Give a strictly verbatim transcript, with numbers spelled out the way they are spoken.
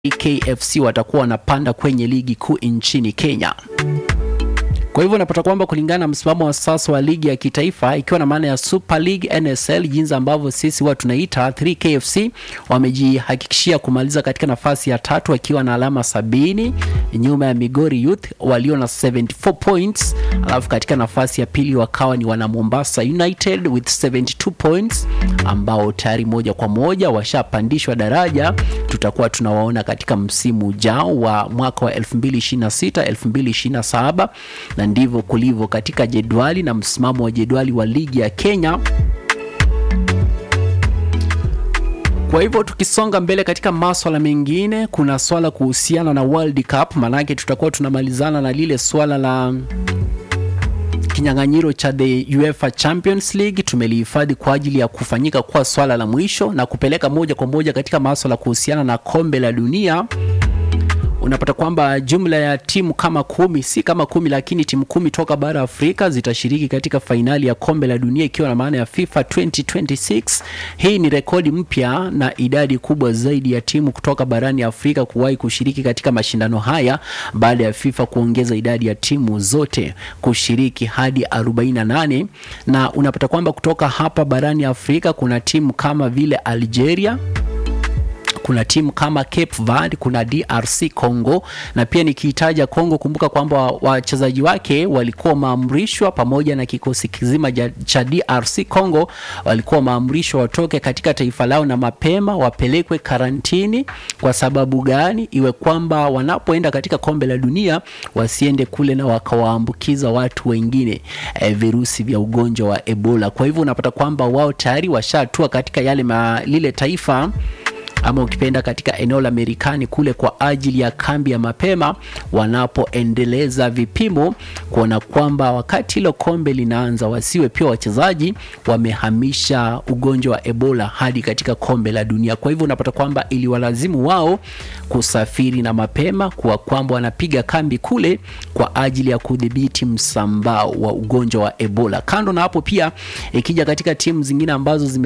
K F C watakuwa wanapanda kwenye ligi kuu nchini Kenya. Kwa hivyo unapata kwamba kulingana na msimamo wa sasa wa ligi ya kitaifa, ikiwa na maana ya Super League N S L, jinsi ambavyo sisi watu tunaita, three K F C wamejihakikishia kumaliza katika nafasi ya tatu wakiwa na alama sabini, nyuma ya Migori Youth walio na seventy-four points. Alafu katika nafasi ya pili wakawa ni wana Mombasa United with seventy-two points, ambao tayari moja kwa moja washapandishwa daraja. Tutakuwa tunawaona katika msimu ujao wa mwaka wa elfu mbili ishirini na sita elfu mbili ishirini na saba, na ndivyo kulivyo katika jedwali na msimamo wa jedwali wa ligi ya Kenya. Kwa hivyo tukisonga mbele katika masuala mengine, kuna swala kuhusiana na World Cup, manake tutakuwa tunamalizana na lile swala la kinyang'anyiro cha the UEFA Champions League. Tumelihifadhi kwa ajili ya kufanyika kwa swala la mwisho na kupeleka moja kwa moja katika masuala kuhusiana na kombe la dunia. Unapata kwamba jumla ya timu kama kumi, si kama kumi lakini timu kumi toka bara Afrika zitashiriki katika fainali ya kombe la dunia, ikiwa na maana ya FIFA twenty twenty-six. Hii ni rekodi mpya na idadi kubwa zaidi ya timu kutoka barani Afrika kuwahi kushiriki katika mashindano haya, baada ya FIFA kuongeza idadi ya timu zote kushiriki hadi arobaini na nane. Na unapata kwamba kutoka hapa barani Afrika kuna timu kama vile Algeria, kuna timu kama Cape Verde, kuna D R C Congo. Na pia nikitaja Congo, kumbuka kwamba wachezaji wake walikuwa maamrishwa pamoja na kikosi kizima cha D R C Congo walikuwa maamrishwa watoke katika taifa lao na mapema wapelekwe karantini. Kwa sababu gani? Iwe kwamba wanapoenda katika kombe la dunia wasiende kule na wakawaambukiza watu wengine e, virusi vya ugonjwa wa Ebola. Kwa hivyo unapata kwamba wao tayari washatua katika yale ma, lile taifa ama ukipenda katika eneo la Marekani kule kwa ajili ya kambi ya mapema, wanapoendeleza vipimo kuona kwamba wakati hilo kombe linaanza wasiwe pia wachezaji wamehamisha ugonjwa wa Ebola hadi katika kombe la dunia. Kwa hivyo unapata kwamba ili walazimu wao kusafiri na mapema, kwa kwamba wanapiga kambi kule kwa ajili ya kudhibiti msambao wa ugonjwa wa Ebola. Kando na hapo pia ikija katika timu zingine ambazo zime